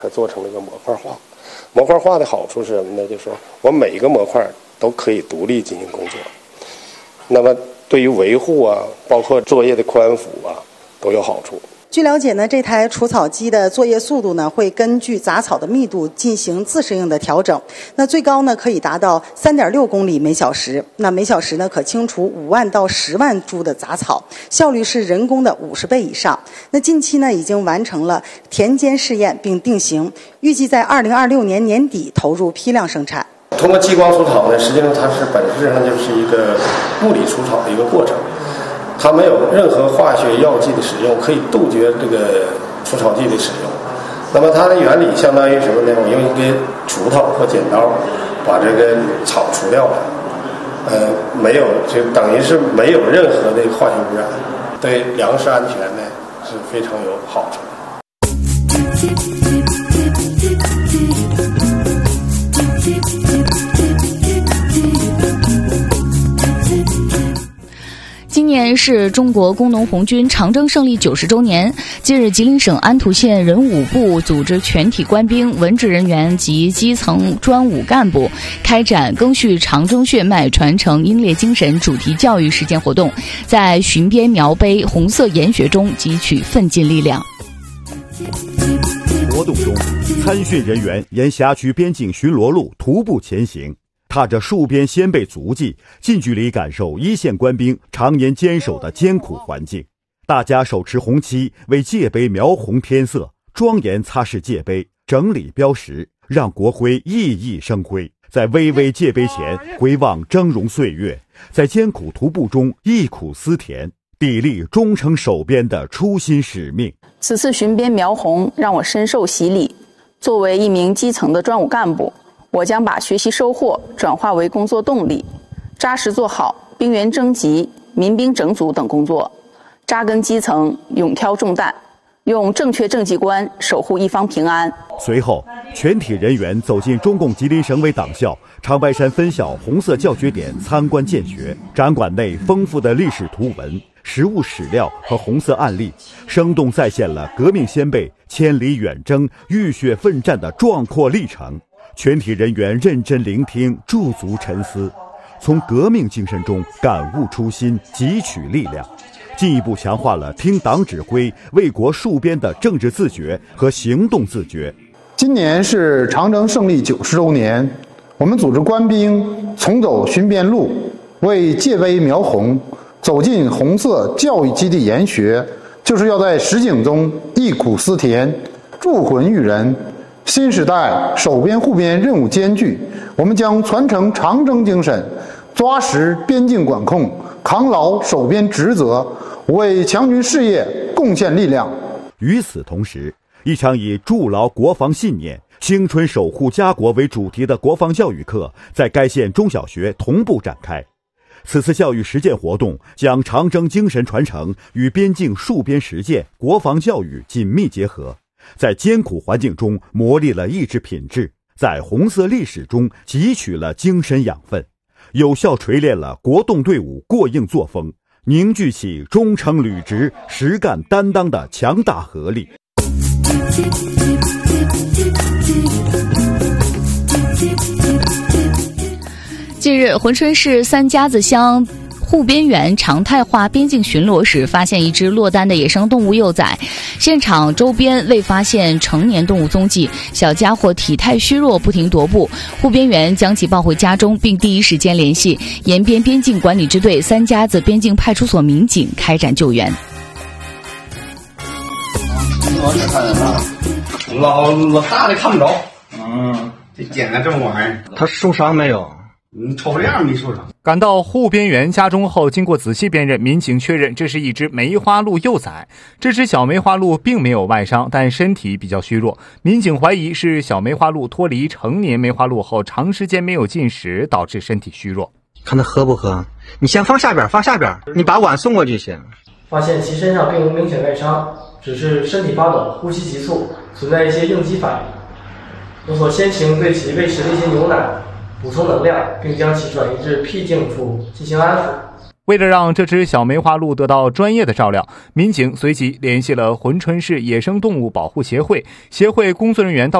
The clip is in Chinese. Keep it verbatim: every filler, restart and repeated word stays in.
它做成了一个模块化。模块化的好处是什么呢？就是说我每一个模块都可以独立进行工作，那么对于维护啊，包括作业的宽幅啊，都有好处。 据了解呢，这台除草机的作业速度呢，会根据杂草的密度进行自适应的调整。那最高呢，可以达到 三点六公里每小时。那每小时呢，可清除五万到十万株的杂草，效率是人工的五十倍以上。那近期呢，已经完成了田间试验并定型，预计在二零二六年年底投入批量生产。 通过激光除草呢，实际上它是本质上就是一个物理除草的一个过程。它没有任何化学药剂的使用，可以杜绝这个除草剂的使用。那么它的原理相当于什么呢？我用一根锄头或剪刀把这个草除掉了，呃，没有，就等于是没有任何的化学污染，对粮食安全呢是非常有好处的。 今年是中国工农红军长征胜利九十周年。近日，吉林省安土县人武部组织全体官兵、文职人员及基层专武干部开展赓续长征血脉、传承英烈精神主题教育实践活动，在巡边描碑、红色研学中汲取奋进力量。 活动中，参训人员沿辖区边境巡逻路徒步前行，踏着戍边先辈足迹，近距离感受一线官兵常年坚守的艰苦环境。大家手持红旗，为界碑描红添色，庄严擦拭界碑，整理标识，让国徽熠熠生辉。在巍巍界碑前回望峥嵘岁月，在艰苦徒步中忆苦思甜，砥砺忠诚守边的初心使命。 此次巡边描红让我深受洗礼。作为一名基层的专武干部，我将把学习收获转化为工作动力，扎实做好兵员征集、民兵整组等工作，扎根基层，勇挑重担，用正确政绩观守护一方平安。 随后，全体人员走进中共吉林省委党校长白山分校红色教学点参观见学。展馆内丰富的历史图文、实物史料和红色案例，生动再现了革命先辈千里远征、浴血奋战的壮阔历程。全体人员认真聆听，驻足沉思，从革命精神中感悟初心，汲取力量，进一步强化了听党指挥、为国戍边的政治自觉和行动自觉。 今年是长征胜利九十周年，我们组织官兵重走巡边路，为界碑描红，走进红色教育基地研学，就是要在实景中忆苦思甜，铸魂育人。新时代守边护边任务艰巨，我们将传承长征精神，抓实边境管控，扛牢守边职责，为强军事业贡献力量。 与此同时，一场以筑牢国防信念、青春守护家国为主题的国防教育课在该县中小学同步展开。此次教育实践活动将长征精神传承与边境戍边实践、国防教育紧密结合，在艰苦环境中磨砺了意志品质，在红色历史中汲取了精神养分，有效锤炼了国动队伍过硬作风，凝聚起忠诚履职、实干担当的强大合力。 近日，珲春市三家子乡护边员常态化边境巡逻时，发现一只落单的野生动物幼崽，现场周边未发现成年动物踪迹，小家伙体态虚弱，不停踱步。护边员将其抱回家中，并第一时间联系延边边境管理支队三家子边境派出所民警开展救援。 我这看见他老老大的看不着，嗯，这捡的这么玩意儿， 他受伤没有？ 你瞅这样没受伤。 赶到护边员家中后，经过仔细辨认，民警确认这是一只梅花鹿幼崽。这只小梅花鹿并没有外伤，但身体比较虚弱。民警怀疑是小梅花鹿脱离成年梅花鹿后长时间没有进食，导致身体虚弱。 看他喝不喝？你先放下边，放下边，你把碗送过去先。 发现其身上并无明显外伤，只是身体发抖、呼吸急促，存在一些应激反应。我所先行对其喂食了一些牛奶，补充能量，并将其转移至僻静处进行安抚。 为了让这只小梅花鹿得到专业的照料，民警随即联系了珲春市野生动物保护协会，协会工作人员到